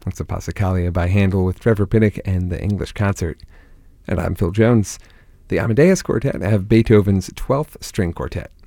That's a Passacaglia by Handel with Trevor Pinnock and the English Concert. And I'm Phil Jones. The Amadeus Quartet have Beethoven's 12th String Quartet.